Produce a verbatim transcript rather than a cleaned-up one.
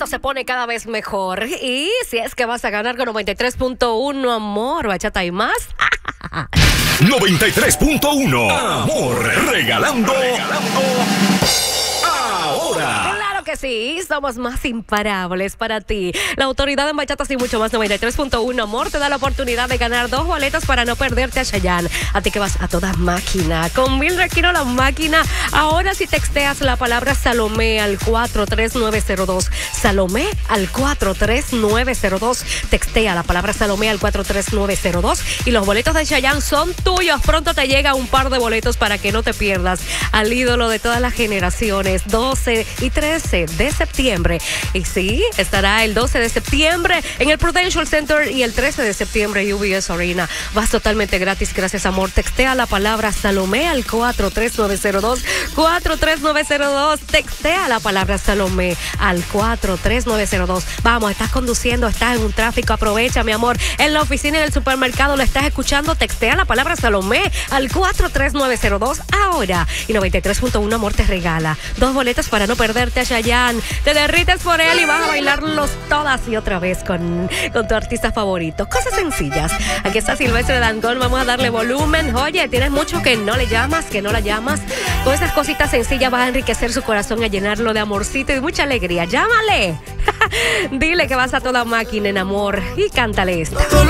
esto se pone cada vez mejor. Y si es que vas a ganar con noventa y tres punto uno, amor, bachata y más. noventa y tres punto uno, amor, regalando, regalando ahora. Claro que sí, somos más imparables para ti. La autoridad en bachatas y mucho más, noventa y tres punto uno, amor, te da la oportunidad de ganar dos boletos para no perderte a Chayanne. A ti que vas a toda máquina. Con Mildred Aquino, la máquina. Ahora si texteas la palabra Salomé al cuatro tres nueve cero dos. Salomé al cuatro tres nueve cero dos. Textea la palabra Salomé al cuatro tres nueve cero dos. Y los boletos de Chayanne son tuyos. Pronto te llega un par de boletos para que no te pierdas al ídolo de todas las generaciones. doce y trece de septiembre. Y sí, estará el doce de septiembre en el Prudential Center y el trece de septiembre en U B S Arena. Vas totalmente gratis, gracias, amor. Textea la palabra Salomé al cuatro tres nueve cero dos. cuatro tres nueve cero dos. Textea la palabra Salomé al cuatro tres nueve cero dos. Vamos, estás conduciendo, estás en un tráfico, aprovecha, mi amor. En la oficina, en el supermercado, lo estás escuchando. Textea la palabra Salomé al cuatro tres nueve cero dos ahora. Y noventa y tres punto uno, amor, te regala dos boletos para no perderte a Chayanne. Te derrites por él y vas a bailarlos todas y otra vez con, con tu artista favorito. Cosas sencillas. Aquí está Silvestre Dangond. Vamos a darle volumen. Oye, tienes mucho que no le llamas, que no la llamas. Con esas cositas sencillas vas a enriquecer su corazón, a llenarlo de amorcito y mucha alegría. Llámale. Dile que vas a toda máquina en amor y cántale esta.